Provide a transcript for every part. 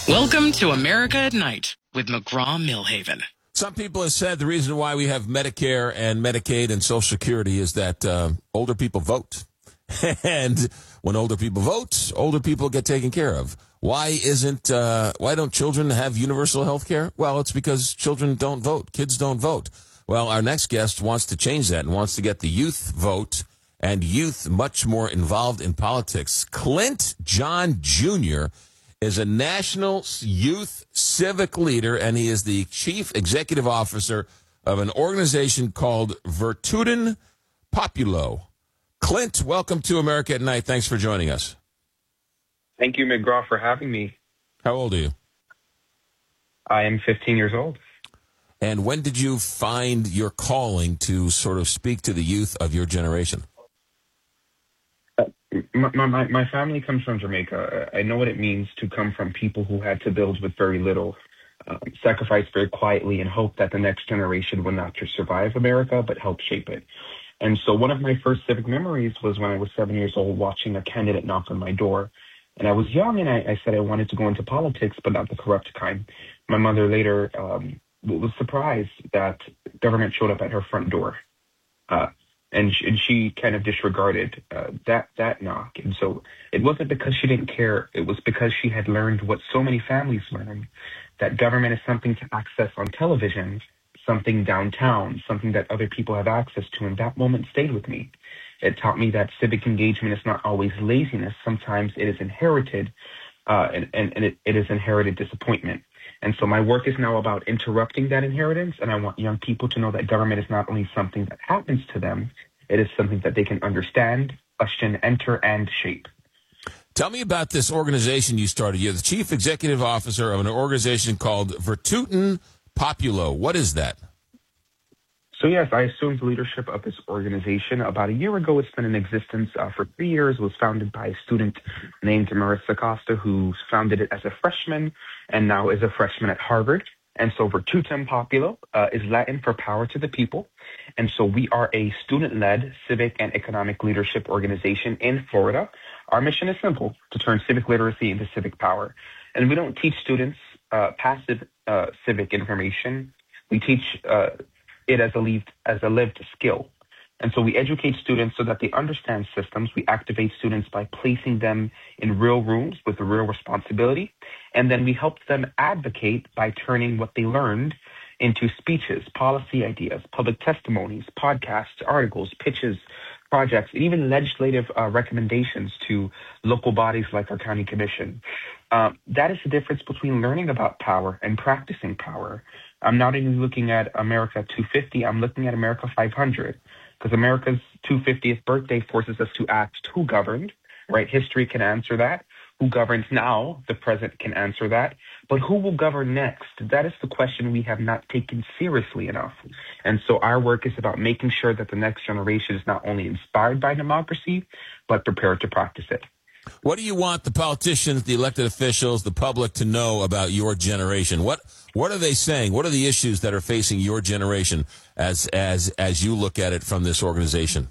Welcome to America at Night with McGraw-Milhaven. Some people have said the reason why we have Medicare and Medicaid and Social Security is that older people vote. And when older people vote, older people get taken care of. Why don't children have universal health care? Well, it's because children don't vote. Kids don't vote. Well, our next guest wants to change that and wants to get the youth vote and youth much more involved in politics. Clint John Jr. is a national youth civic leader, and he is the chief executive officer of an organization called Virtuten Populo. Clint, welcome to America at Night. Thanks for joining us. Thank you, McGraw, for having me. How old are you? I am 15 years old. And when did you find your calling to sort of speak to the youth of your generation? My family comes from Jamaica. I know what it means to come from people who had to build with very little, sacrifice very quietly, and hope that the next generation will not just survive America, but help shape it. And so one of my first civic memories was when I was 7 years old, watching a candidate knock on my door. And I was young, and I said I wanted to go into politics, but not the corrupt kind. My mother later was surprised that government showed up at her front door. And she kind of disregarded that knock. And so it wasn't because she didn't care. It was because she had learned what so many families learn, that government is something to access on television, something downtown, something that other people have access to. And that moment stayed with me. It taught me that civic engagement is not always laziness. Sometimes it is inherited, and it is inherited disappointment. And so my work is now about interrupting that inheritance, and I want young people to know that government is not only something that happens to them, it is something that they can understand, question, enter, and shape. Tell me about this organization you started. You're the chief executive officer of an organization called Virtuten Populo. What is that? So yes, I assumed leadership of this organization about a year ago. It's been in existence for 3 years. It was founded by a student named Marissa Costa, who founded it as a freshman and now is a freshman at Harvard. And so Virtutem Populo is Latin for power to the people. And so we are a student-led civic and economic leadership organization in Florida. Our mission is simple: to turn civic literacy into civic power. And we don't teach students passive civic information. We teach it as a lived skill. And so we educate students so that they understand systems. We activate students by placing them in real rooms with a real responsibility. And then we help them advocate by turning what they learned into speeches, policy ideas, public testimonies, podcasts, articles, pitches, projects, and even legislative recommendations to local bodies like our county commission. That is the difference between learning about power and practicing power. I'm not even looking at America 250. I'm looking at America 500, because America's 250th birthday forces us to ask who governed, right? History can answer that. Who governs now? The present can answer that. But who will govern next? That is the question we have not taken seriously enough. And so our work is about making sure that the next generation is not only inspired by democracy, but prepared to practice it. What do you want the politicians, the elected officials, the public to know about your generation? What are they saying? What are the issues that are facing your generation as you look at it from this organization?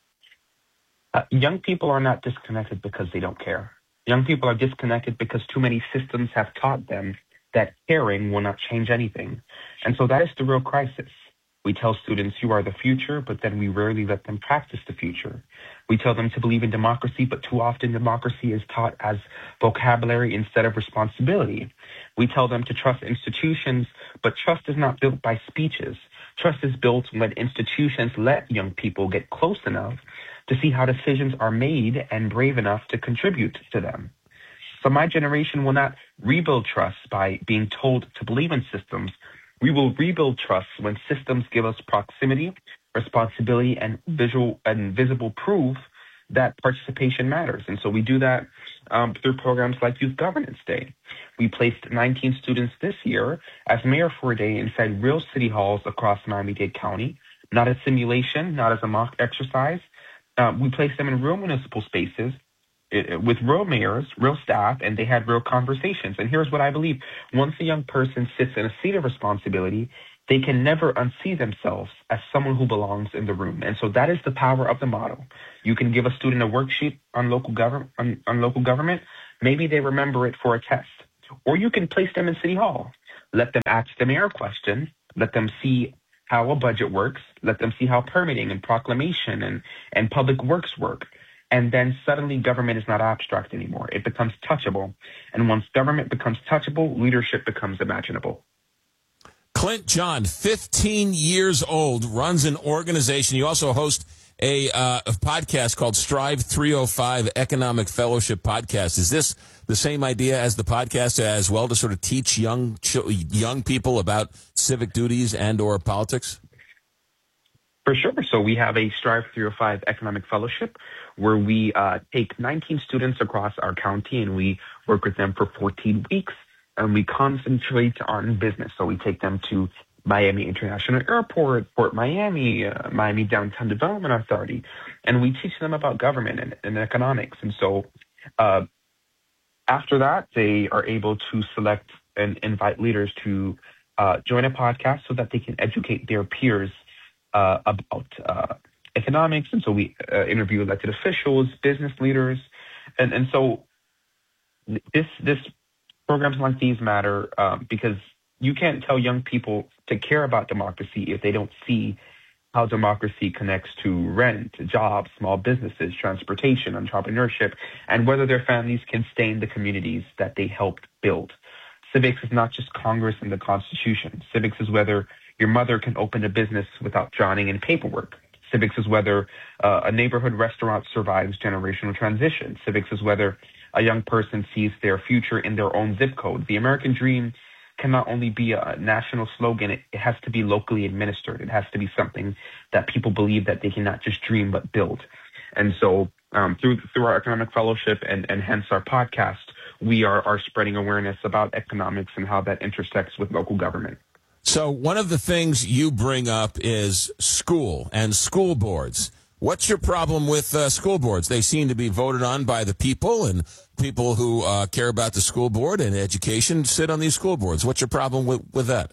Young people are not disconnected because they don't care. Young people are disconnected because too many systems have taught them that caring will not change anything. And so that is the real crisis. We tell students, you are the future, but then we rarely let them practice the future. We tell them to believe in democracy, but too often democracy is taught as vocabulary instead of responsibility. We tell them to trust institutions, but trust is not built by speeches. Trust is built when institutions let young people get close enough to see how decisions are made and brave enough to contribute to them. So my generation will not rebuild trust by being told to believe in systems. We will rebuild trust when systems give us proximity, responsibility, and visible proof that participation matters. And so we do that through programs like Youth Governance Day. We placed 19 students this year as mayor for a day inside real city halls across Miami-Dade County, not a simulation, not as a mock exercise. We placed them in real municipal spaces with real mayors, real staff, and they had real conversations. And here's what I believe. Once a young person sits in a seat of responsibility, they can never unsee themselves as someone who belongs in the room. And so that is the power of the model. You can give a student a worksheet on local government. Maybe they remember it for a test. Or you can place them in City Hall. Let them ask the mayor a question. Let them see how a budget works. Let them see how permitting and proclamation and public works work. And then suddenly government is not abstract anymore. It becomes touchable. And once government becomes touchable, leadership becomes imaginable. Clint John, 15 years old, runs an organization. You also host a podcast called Strive 305 Economic Fellowship Podcast. Is this the same idea as the podcast as well, to sort of teach young people about civic duties and or politics? For sure. So we have a Strive 305 Economic Fellowship where we take 19 students across our county and we work with them for 14 weeks. And we concentrate on business. So we take them to Miami International Airport, Port Miami, Miami Downtown Development Authority, and we teach them about government and economics. And so after that, they are able to select and invite leaders to join a podcast so that they can educate their peers about economics. And so we interview elected officials, business leaders, and so this programs like these matter because you can't tell young people to care about democracy if they don't see how democracy connects to rent, jobs, small businesses, transportation, entrepreneurship, and whether their families can stay in the communities that they helped build. Civics is not just Congress and the Constitution. Civics is whether your mother can open a business without drowning in paperwork. Civics is whether a neighborhood restaurant survives generational transition. Civics is whether a young person sees their future in their own zip code. The American dream cannot only be a national slogan, it has to be locally administered. It has to be something that people believe that they cannot just dream but build. And so through our economic fellowship and hence our podcast, we are spreading awareness about economics and how that intersects with local government. So one of the things you bring up is school and school boards. What's your problem with school boards? They seem to be voted on by the people, and people who care about the school board and education sit on these school boards. What's your problem with that?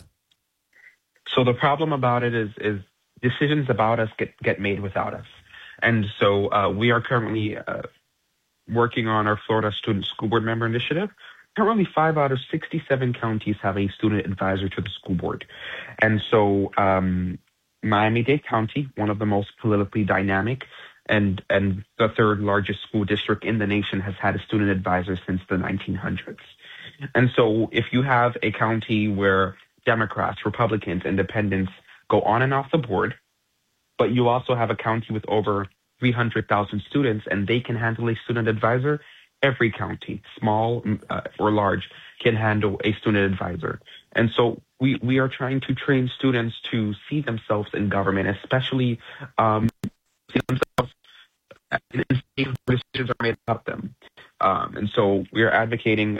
So the problem about it is decisions about us get made without us. And so we are currently working on our Florida Student School Board Member Initiative. Currently, 5 out of 67 counties have a student advisor to the school board. And so Miami-Dade County, one of the most politically dynamic and the third largest school district in the nation, has had a student advisor since the 1900s. And so if you have a county where Democrats, Republicans, Independents go on and off the board, but you also have a county with over 300,000 students and they can handle a student advisor, every county, small or large, can handle a student advisor. And so we are trying to train students to see themselves in government, especially see themselves in where decisions are made about them. And so we are advocating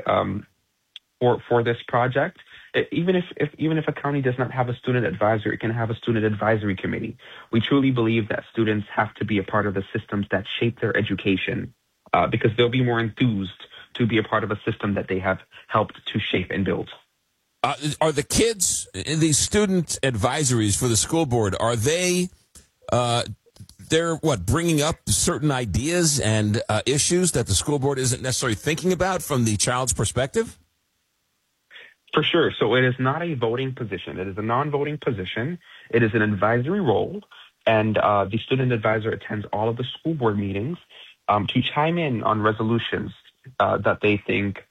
for this project. Even if a county does not have a student advisor, it can have a student advisory committee. We truly believe that students have to be a part of the systems that shape their education because they'll be more enthused to be a part of a system that they have helped to shape and build. Are the kids in these student advisories for the school board, are they they're bringing up certain ideas and issues that the school board isn't necessarily thinking about from the child's perspective? For sure. So it is not a voting position. It is a non-voting position. It is an advisory role, and the student advisor attends all of the school board meetings to chime in on resolutions that they think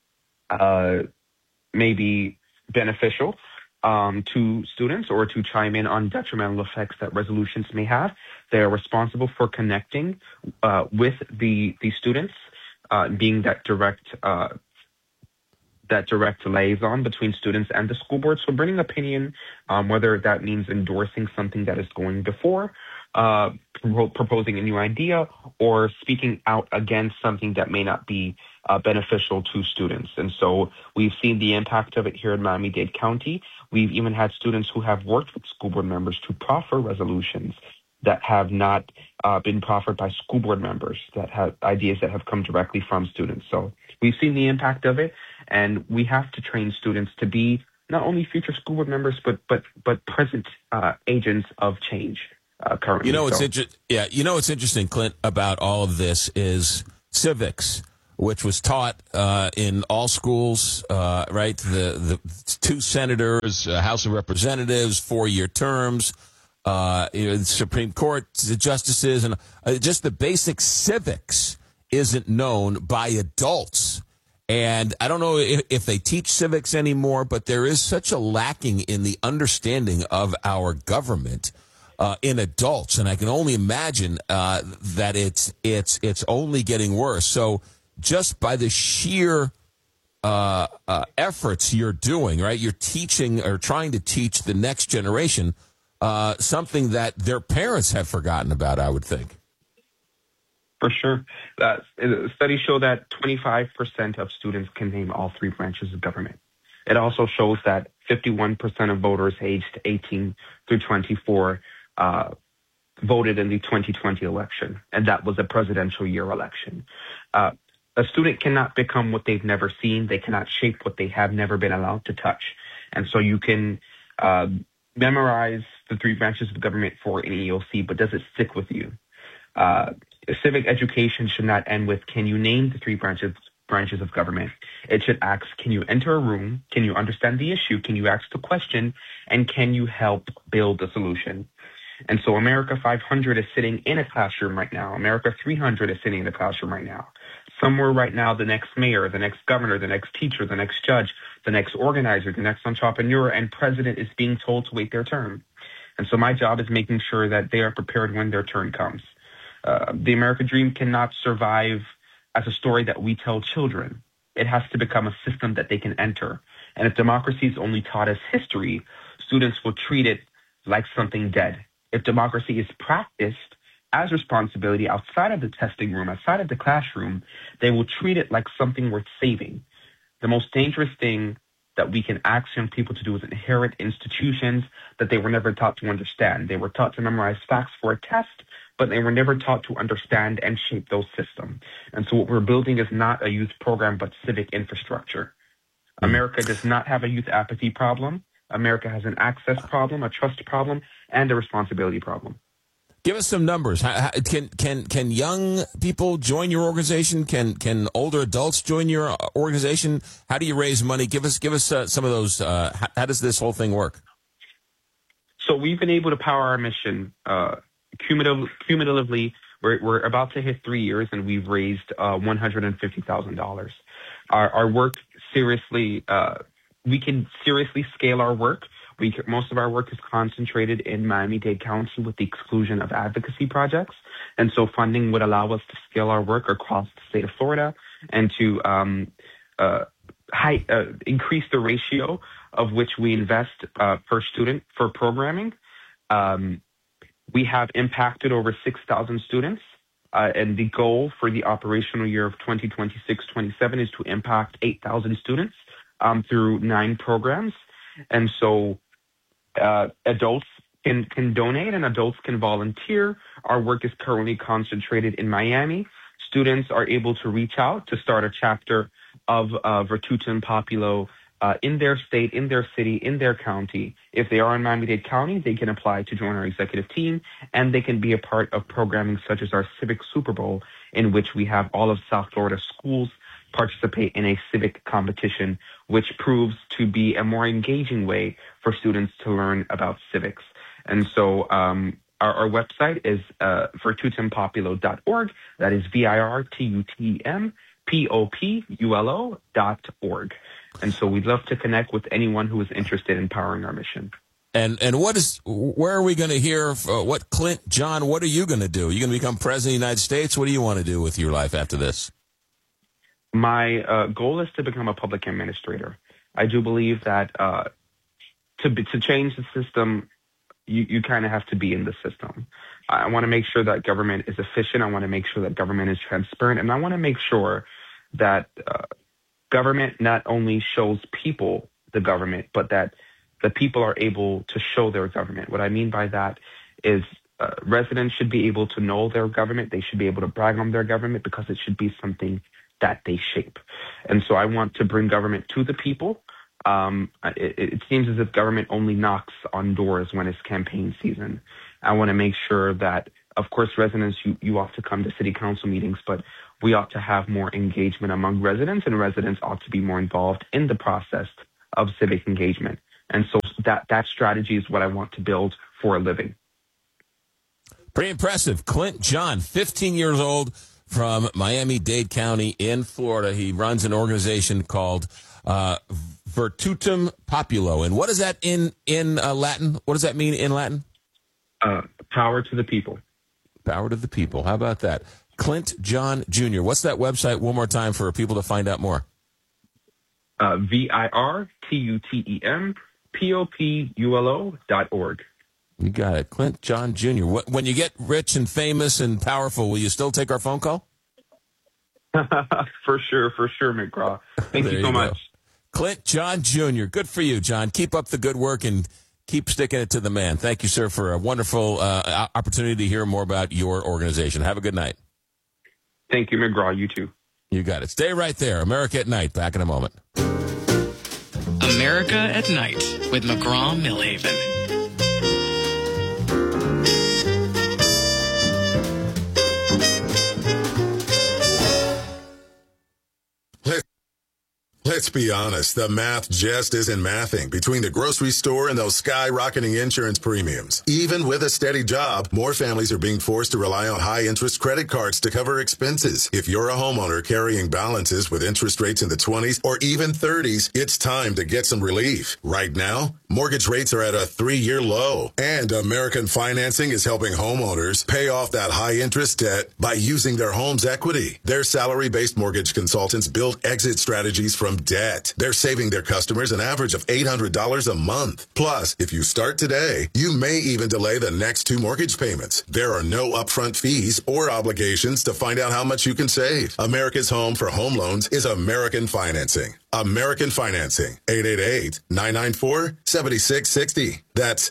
may be beneficial to students or to chime in on detrimental effects that resolutions may have. They are responsible for connecting with the students, being that direct liaison between students and the school board. So bringing opinion, whether that means endorsing something that is going before, proposing a new idea, or speaking out against something that may not be beneficial to students. And so we've seen the impact of it here in Miami-Dade County. We've even had students who have worked with school board members to proffer resolutions that have not been proffered by school board members, that have ideas that have come directly from students. So we've seen the impact of it, and we have to train students to be not only future school board members, but present agents of change currently. What's interesting, Clint, about all of this is civics which was taught in all schools, right? The two senators, House of Representatives, 4-year terms, the Supreme Court, the justices, and just the basic civics isn't known by adults. And I don't know if they teach civics anymore, but there is such a lacking in the understanding of our government in adults, and I can only imagine that it's only getting worse. So just by the sheer efforts you're doing, right? You're teaching or trying to teach the next generation something that their parents have forgotten about, I would think. For sure. Studies show that 25% of students can name all three branches of government. It also shows that 51% of voters aged 18 through 24 voted in the 2020 election, and that was a presidential year election. A student cannot become what they've never seen. They cannot shape what they have never been allowed to touch. And so you can memorize the three branches of government for an EOC, but does it stick with you? Civic education should not end with, can you name the three branches of government? It should ask, can you enter a room? Can you understand the issue? Can you ask the question? And can you help build a solution? And so America 500 is sitting in a classroom right now. America 300 is sitting in a classroom right now. Somewhere right now, the next mayor, the next governor, the next teacher, the next judge, the next organizer, the next entrepreneur, and president is being told to wait their turn. And so my job is making sure that they are prepared when their turn comes. The American dream cannot survive as a story that we tell children. It has to become a system that they can enter. And if democracy is only taught as history, students will treat it like something dead. If democracy is practiced as responsibility outside of the testing room, outside of the classroom, they will treat it like something worth saving. The most dangerous thing that we can ask young people to do is inherit institutions that they were never taught to understand. They were taught to memorize facts for a test, but they were never taught to understand and shape those systems. And so what we're building is not a youth program, but civic infrastructure. America does not have a youth apathy problem. America has an access problem, a trust problem, and a responsibility problem. Give us some numbers. Can young people join your organization? Can older adults join your organization? How do you raise money? Give us some of those. How does this whole thing work? So we've been able to power our mission cumulatively. We're about to hit 3 years, and we've raised $150,000. Our work seriously, we can seriously scale our work. Most of our work is concentrated in Miami-Dade County with the exclusion of advocacy projects. And so funding would allow us to scale our work across the state of Florida and to increase the ratio of which we invest per student for programming. We have impacted over 6,000 students. And the goal for the operational year of 2026-27 is to impact 8,000 students through 9 programs. And so adults can donate and adults can volunteer. Our work is currently concentrated in Miami. Students are able to reach out to start a chapter of Virtutum Populo in their state, in their city, in their county. If they are in Miami-Dade County, they can apply to join our executive team, and they can be a part of programming such as our Civic Super Bowl, in which we have all of South Florida schools participate in a civic competition, which proves to be a more engaging way for students to learn about civics. And so our website is virtutempopulo.org. That is virtutempopulo.org. And so we'd love to connect with anyone who is interested in empowering our mission. And where are we going to hear, John, what are you going to do? Are you going to become president of the United States? What do you want to do with your life after this? My goal is to become a public administrator. I do believe that to change the system, you kind of have to be in the system. I want to make sure that government is efficient. I want to make sure that government is transparent. And I want to make sure that government not only shows people the government, but that the people are able to show their government. What I mean by that is residents should be able to know their government. They should be able to brag on their government because it should be something that they shape. And so I want to bring government to the people. It seems as if government only knocks on doors when it's campaign season. I want to make sure that Of course, residents, you ought to come to city council meetings, but we ought to have more engagement among residents, and residents ought to be more involved in the process of civic engagement. And so that strategy is what I want to build for a living. Pretty impressive. Clint John, 15 years old, from Miami-Dade County in Florida. He runs an organization called Virtutum Populo. And what is that in Latin? What does that mean in Latin? Power to the people. Power to the people. How about that? Clint John Jr. What's that website one more time for people to find out more? VIRTUTEMPOPULO.org. You got it. Clint John Jr. When you get rich and famous and powerful, will you still take our phone call? For sure, McGraw. Thank you so much. Clint John Jr. Good for you, John. Keep up the good work and keep sticking it to the man. Thank you, sir, for a wonderful opportunity to hear more about your organization. Have a good night. Thank you, McGraw. You too. You got it. Stay right there. America at Night. Back in a moment. America at Night with McGraw-Milhaven. Let's be honest, the math just isn't mathing between the grocery store and those skyrocketing insurance premiums. Even with a steady job, more families are being forced to rely on high-interest credit cards to cover expenses. If you're a homeowner carrying balances with interest rates in the 20s or even 30s, it's time to get some relief. Right now, mortgage rates are at a 3-year low, and American Financing is helping homeowners pay off that high-interest debt by using their home's equity. Their salary-based mortgage consultants build exit strategies from debt. They're saving their customers an average of $800 a month. Plus, if you start today, you may even delay the next 2 mortgage payments. There are no upfront fees or obligations to find out how much you can save. America's home for home loans is American Financing. American Financing, 888-994-7660. That's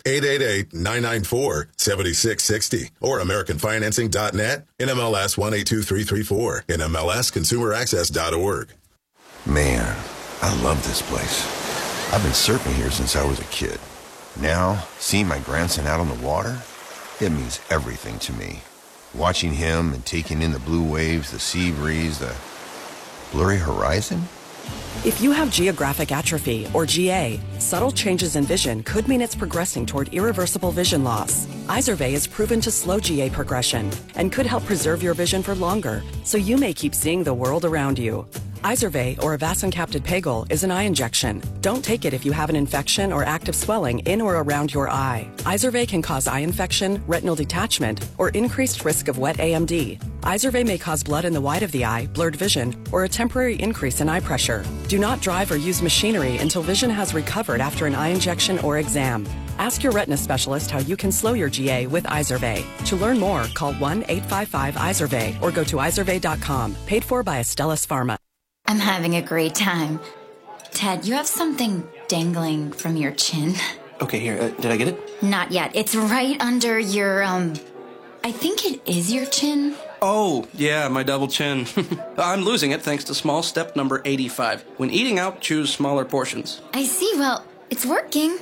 888-994-7660. Or AmericanFinancing.net, NMLS 182334, NMLSConsumerAccess.org. Man, I love this place. I've been surfing here since I was a kid. Now, seeing my grandson out on the water, it means everything to me. Watching him and taking in the blue waves, the sea breeze, the blurry horizon. If you have geographic atrophy, or GA, subtle changes in vision could mean it's progressing toward irreversible vision loss. Izervay is proven to slow GA progression and could help preserve your vision for longer, so you may keep seeing the world around you. Izervay, or avacincaptad pegol, is an eye injection. Don't take it if you have an infection or active swelling in or around your eye. Izervay can cause eye infection, retinal detachment, or increased risk of wet AMD. Izervay may cause blood in the white of the eye, blurred vision, or a temporary increase in eye pressure. Do not drive or use machinery until vision has recovered after an eye injection or exam. Ask your retina specialist how you can slow your GA with Izervay. To learn more, call 1-855-IZERVAY or go to izervay.com. Paid for by Astellas Pharma. I'm having a great time. Ted, you have something dangling from your chin. Okay, here, did I get it? Not yet. It's right under your, I think it is your chin. Oh, yeah, my double chin. I'm losing it thanks to small step number 85. When eating out, choose smaller portions. I see. Well, it's working.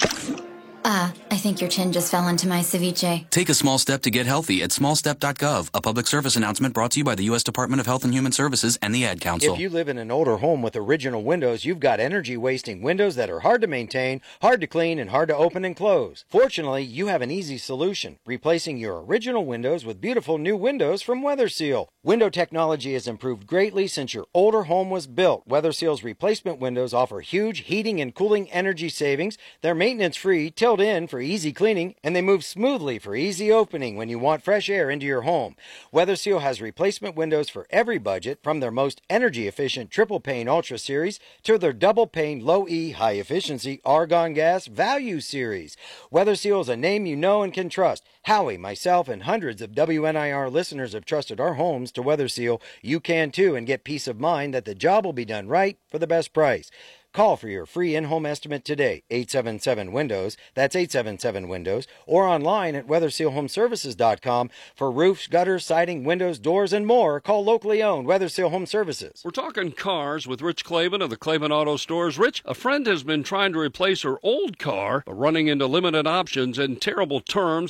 I think your chin just fell into my ceviche. Take a small step to get healthy at smallstep.gov, a public service announcement brought to you by the U.S. Department of Health and Human Services and the Ad Council. If you live in an older home with original windows, you've got energy-wasting windows that are hard to maintain, hard to clean, and hard to open and close. Fortunately, you have an easy solution, replacing your original windows with beautiful new windows from WeatherSeal. Window technology has improved greatly since your older home was built. WeatherSeal's replacement windows offer huge heating and cooling energy savings. They're maintenance-free, tilled in for easy cleaning, and they move smoothly for easy opening when you want fresh air into your home. WeatherSeal has replacement windows for every budget, from their most energy-efficient triple-pane Ultra Series to their double-pane low-E high-efficiency argon gas Value Series. WeatherSeal is a name you know and can trust. Howie, myself, and hundreds of WNIR listeners have trusted our homes to WeatherSeal. You can too, and get peace of mind that the job will be done right for the best price. Call for your free in-home estimate today, 877-WINDOWS, that's 877-WINDOWS, or online at WeatherSealHomeservices.com for roofs, gutters, siding, windows, doors, and more. Call locally owned WeatherSeal Home Services. We're talking cars with Rich Clavin of the Clavin Auto Stores. Rich, a friend has been trying to replace her old car, but running into limited options and terrible terms because of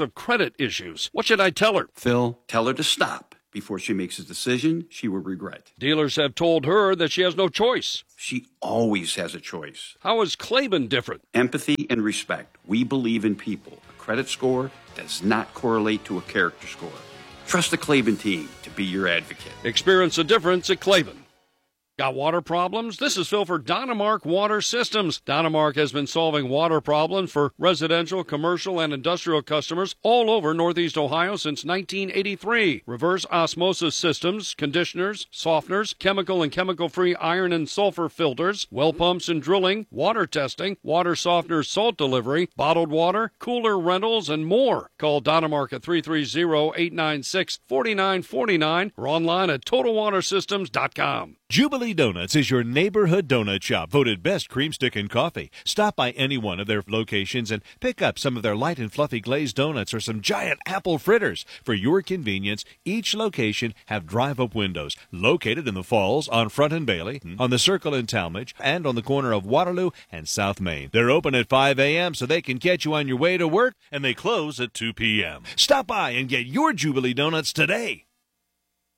of credit issues. What should I tell her? Phil, tell her to stop before she makes a decision she will regret. Dealers have told her that she has no choice. She always has a choice. How is Klaben different? Empathy and respect. We believe in people. A credit score does not correlate to a character score. Trust the Klaben team to be your advocate. Experience the difference at Klaben. Got water problems? This is Phil for Dynamark Water Systems. Dynamark has been solving water problems for residential, commercial, and industrial customers all over Northeast Ohio since 1983. Reverse osmosis systems, conditioners, softeners, chemical and chemical-free iron and sulfur filters, well pumps and drilling, water testing, water softeners, salt delivery, bottled water, cooler rentals, and more. Call Dynamark at 330-896-4949 or online at TotalWaterSystems.com. Jubilee Donuts is your neighborhood donut shop, voted best cream stick and coffee. Stop by any one of their locations and pick up some of their light and fluffy glazed donuts or some giant apple fritters. For your convenience, each location have drive-up windows located in the Falls, on Front and Bailey, on the Circle in Talmadge, and on the corner of Waterloo and South Main. They're open at 5 a.m. so they can catch you on your way to work, and they close at 2 p.m. Stop by and get your Jubilee Donuts today.